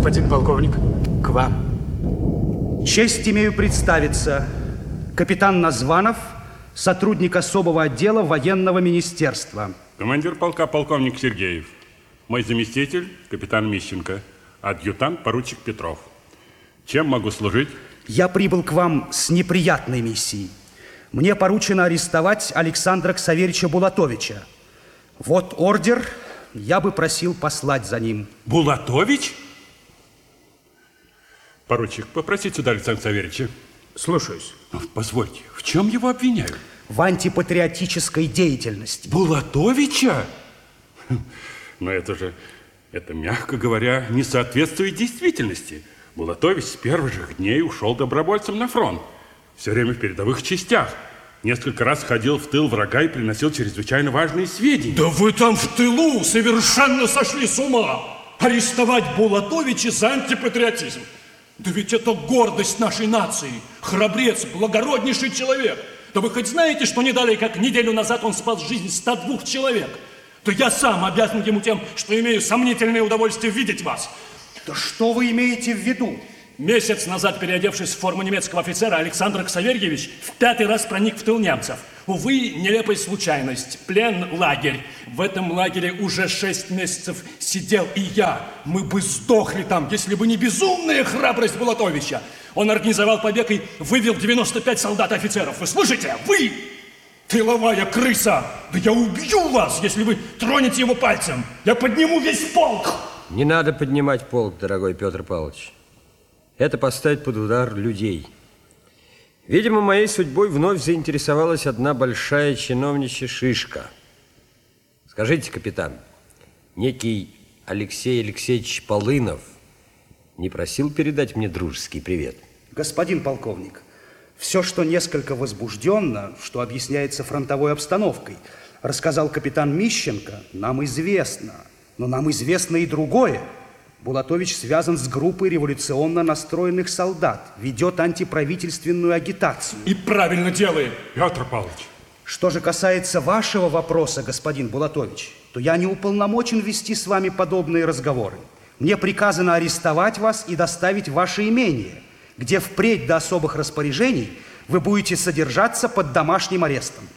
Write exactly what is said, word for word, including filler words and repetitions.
Господин полковник, к вам. Честь имею представиться. Капитан Названов, сотрудник особого отдела военного министерства. Командир полка полковник Сергеев. Мой заместитель капитан Мищенко. Адъютант поручик Петров. Чем могу служить? Я прибыл к вам с неприятной миссией. Мне поручено арестовать Александра Ксаверича Булатовича. Вот ордер, я бы просил послать за ним. Булатович? Поручик, попросите сюда Александра Ксаверича. Слушаюсь. Позвольте, в чем его обвиняют? В антипатриотической деятельности. Булатовича? Но это же, это, мягко говоря, не соответствует действительности. Булатович с первых же дней ушел добровольцем на фронт. Все время в передовых частях. Несколько раз ходил в тыл врага и приносил чрезвычайно важные сведения. Да вы там в тылу совершенно сошли с ума! Арестовать Булатовича за антипатриотизм! Да ведь это гордость нашей нации! Храбрец, благороднейший человек! Да вы хоть знаете, что не далее, как неделю назад он спас жизнь ста двух человек? Да я сам обязан ему тем, что имею сомнительное удовольствие видеть вас. Да что вы имеете в виду? Месяц назад, переодевшись в форму немецкого офицера, Александр Ксаверьевич в пятый раз проник в тыл немцев. Увы, нелепая случайность. Плен, лагерь. В этом лагере уже шесть месяцев сидел и я. Мы бы сдохли там, если бы не безумная храбрость Булатовича. Он организовал побег и вывел девяносто пять солдат и офицеров. Вы слышите? Вы, тыловая крыса! Да я убью вас, если вы тронете его пальцем. Я подниму весь полк. Не надо поднимать полк, дорогой Петр Павлович. Это поставить под удар людей. Видимо, моей судьбой вновь заинтересовалась одна большая чиновничья шишка. Скажите, капитан, некий Алексей Алексеевич Полынов не просил передать мне дружеский привет? Господин полковник, все, что несколько возбужденно, что объясняется фронтовой обстановкой, рассказал капитан Мищенко, нам известно. Но нам известно и другое. Булатович связан с группой революционно настроенных солдат, ведет антиправительственную агитацию. И правильно делает. Петр Павлович. Что же касается вашего вопроса, господин Булатович, то я не уполномочен вести с вами подобные разговоры. Мне приказано арестовать вас и доставить в ваше имение, где впредь до особых распоряжений вы будете содержаться под домашним арестом.